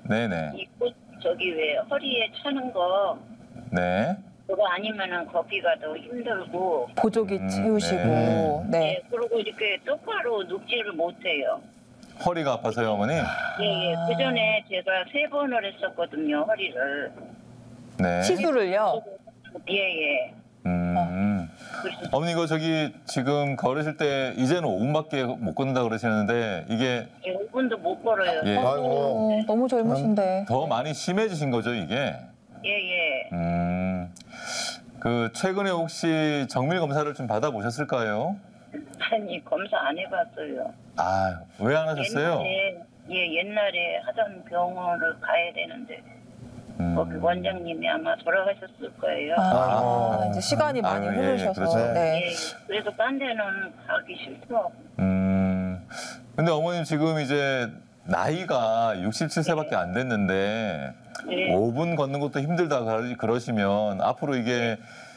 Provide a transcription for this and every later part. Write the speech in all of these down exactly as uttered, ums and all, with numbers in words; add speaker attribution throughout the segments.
Speaker 1: 네네.
Speaker 2: 이 꽃 저기 왜 허리에 차는 거
Speaker 1: 네.
Speaker 2: 그거 아니면은 걷기가 더 힘들고.
Speaker 3: 보조기
Speaker 1: 음,
Speaker 3: 채우시고.
Speaker 1: 네.
Speaker 3: 네.
Speaker 2: 예, 그리고 이렇게 똑바로 눕지를 못해요.
Speaker 1: 허리가 아파서요, 어머니?
Speaker 2: 예, 예. 그 전에 제가 세 번을 했었거든요, 허리를.
Speaker 1: 네.
Speaker 3: 시술을요?
Speaker 2: 예, 예.
Speaker 1: 음.
Speaker 2: 그래서
Speaker 1: 어머니 이거 저기 지금 걸으실 때 이제는 오 분밖에 못 걷는다 그러시는데 이게
Speaker 2: 예, 오 분도 못 걸어요.
Speaker 1: 예.
Speaker 4: 아이고.
Speaker 3: 어, 너무 젊으신데.
Speaker 1: 더 많이 심해지신 거죠, 이게?
Speaker 2: 예, 예.
Speaker 1: 음. 그 최근에 혹시 정밀 검사를 좀 받아보셨을까요?
Speaker 2: 아니, 검사 안 해봤어요.
Speaker 1: 아, 왜 안 하셨어요?
Speaker 2: 옛날에, 예, 옛날에 하던 병원을 가야 되는데,
Speaker 1: 음.
Speaker 2: 거기 원장님이 아마 돌아가셨을 거예요.
Speaker 3: 아,
Speaker 4: 아이고.
Speaker 3: 이제 시간이 많이
Speaker 1: 아유, 예,
Speaker 3: 흐르셔서.
Speaker 1: 그렇죠.
Speaker 3: 네.
Speaker 2: 예, 그래서 딴 데는 가기 싫더라고.
Speaker 1: 음. 근데 어머님 지금 이제 나이가 육십칠 세밖에 안 됐는데
Speaker 2: 예.
Speaker 1: 오 분 걷는 것도 힘들다 그러- 그러시면 앞으로 이게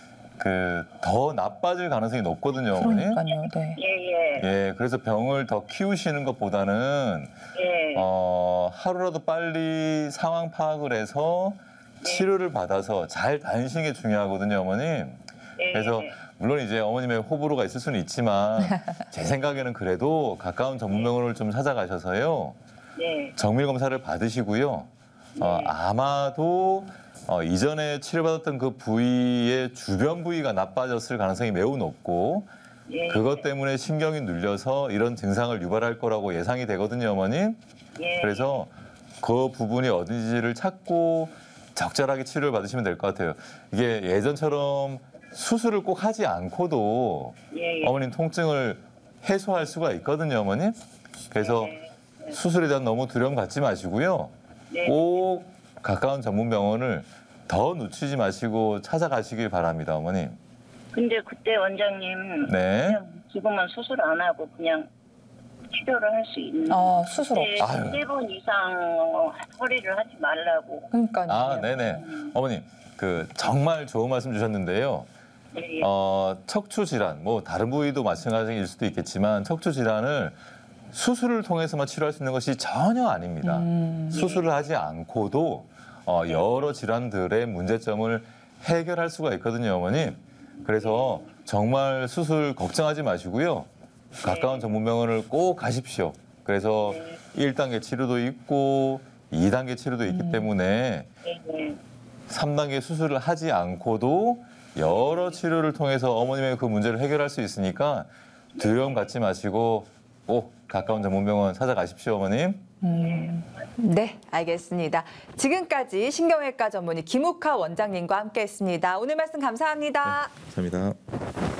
Speaker 1: 그 더 나빠질 가능성이 높거든요, 어머니.
Speaker 3: 그러니까요. 네.
Speaker 2: 예, 예.
Speaker 1: 예, 그래서 병을 더 키우시는 것보다는
Speaker 2: 예.
Speaker 1: 어, 하루라도 빨리 상황 파악을 해서 치료를 받아서 잘 다니시는 게 중요하거든요, 어머님.
Speaker 2: 예,
Speaker 1: 그래서
Speaker 2: 예.
Speaker 1: 물론 이제 어머님의 호불호가 있을 수는 있지만 제 생각에는 그래도 가까운 전문병원을 좀 찾아가셔서요.
Speaker 2: 네.
Speaker 1: 정밀 검사를 받으시고요. 어,
Speaker 2: 네.
Speaker 1: 아마도 어, 이전에 치료받았던 그 부위의 주변 부위가 나빠졌을 가능성이 매우 높고
Speaker 2: 예.
Speaker 1: 그것 때문에 신경이 눌려서 이런 증상을 유발할 거라고 예상이 되거든요, 어머님.
Speaker 2: 예.
Speaker 1: 그래서 그 부분이 어딘지를 찾고 적절하게 치료를 받으시면 될 것 같아요. 이게 예전처럼 수술을 꼭 하지 않고도
Speaker 2: 예, 예.
Speaker 1: 어머님 통증을 해소할 수가 있거든요, 어머님. 그래서
Speaker 2: 네.
Speaker 1: 수술에 대한 너무 두려움 갖지 마시고요.
Speaker 2: 네.
Speaker 1: 꼭 가까운 전문병원을 더 늦추지 마시고 찾아가시길 바랍니다, 어머님.
Speaker 2: 근데 그때 원장님
Speaker 1: 네.
Speaker 2: 그냥 지금은 수술 안 하고 그냥 치료를 할 수 있는
Speaker 3: 아, 수술 없이.
Speaker 1: 아유.
Speaker 2: 세 번 이상 허리를 하지 말라고.
Speaker 3: 그러니까요.
Speaker 1: 아, 네네. 어머님, 그 정말 좋은 말씀 주셨는데요.
Speaker 2: 예, 예.
Speaker 1: 어, 척추 질환, 뭐 다른 부위도 마찬가지일 수도 있겠지만 척추 질환을 수술을 통해서만 치료할 수 있는 것이 전혀 아닙니다.
Speaker 3: 음.
Speaker 1: 수술을 하지 않고도 어, 여러 질환들의 문제점을 해결할 수가 있거든요, 어머님. 그래서 정말 수술 걱정하지 마시고요. 가까운 전문병원을 꼭 가십시오. 그래서 일 단계 치료도 있고 이 단계 치료도 있기 때문에
Speaker 2: 예, 예.
Speaker 1: 삼 단계 수술을 하지 않고도 여러 치료를 통해서 어머님의 그 문제를 해결할 수 있으니까 두려움 갖지 마시고 꼭 가까운 전문병원 찾아가십시오, 어머님.
Speaker 3: 네, 알겠습니다. 지금까지 신경외과 전문의 김욱하 원장님과 함께했습니다. 오늘 말씀 감사합니다.
Speaker 1: 감사합니다.